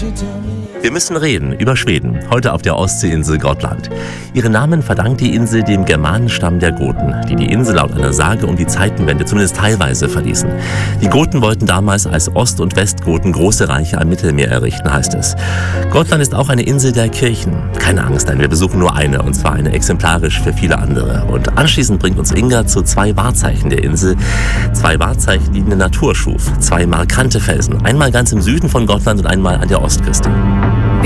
Wir müssen reden über Schweden, heute auf der Ostseeinsel Gotland. Ihren Namen verdankt die Insel dem Germanenstamm der Goten, die die Insel laut einer Sage um die Zeitenwende zumindest teilweise verließen. Die Goten wollten damals als Ost- und Westgoten große Reiche am Mittelmeer errichten, heißt es. Gotland ist auch eine Insel der Kirchen. Keine Angst, nein, wir besuchen nur eine, und zwar eine exemplarisch für viele andere. Und anschließend bringt uns Inga zu 2 Wahrzeichen der Insel. 2 Wahrzeichen, die eine Natur schuf. 2 markante Felsen. Einmal ganz im Süden von Gotland und einmal an der Ostküste.